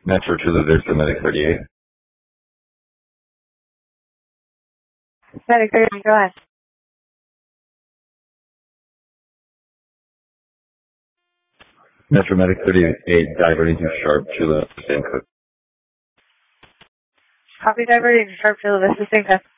Metro Chula Vista, Medic 38. Medic 38, go ahead. Metro Medic 38, diverting to Sharp Chula Vista. Copy, diverting to Sharp Chula Vista.